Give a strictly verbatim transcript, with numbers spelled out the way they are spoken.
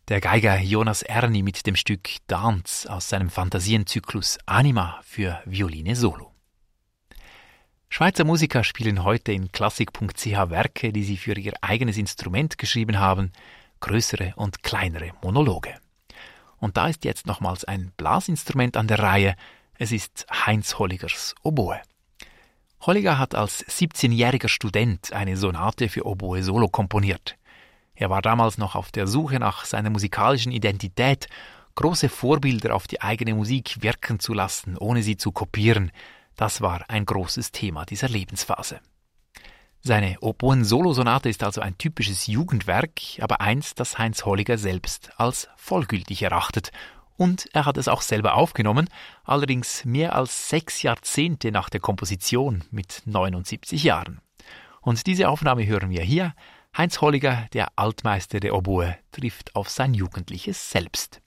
Der Geiger Jonas Erni mit dem Stück Dance aus seinem Fantasienzyklus Anima für Violine Solo. Schweizer Musiker spielen heute in klassik punkt c h Werke, die sie für ihr eigenes Instrument geschrieben haben, größere und kleinere Monologe. Und da ist jetzt nochmals ein Blasinstrument an der Reihe, es ist Heinz Holligers Oboe. Holliger hat als siebzehnjähriger Student eine Sonate für Oboe Solo komponiert. Er war damals noch auf der Suche nach seiner musikalischen Identität, große Vorbilder auf die eigene Musik wirken zu lassen, ohne sie zu kopieren. Das war ein großes Thema dieser Lebensphase. Seine Oboen-Solo-Sonate ist also ein typisches Jugendwerk, aber eins, das Heinz Holliger selbst als vollgültig erachtet. Und er hat es auch selber aufgenommen, allerdings mehr als sechs Jahrzehnte nach der Komposition mit neunundsiebzig Jahren. Und diese Aufnahme hören wir hier. Heinz Holliger, der Altmeister der Oboe, trifft auf sein jugendliches Selbst.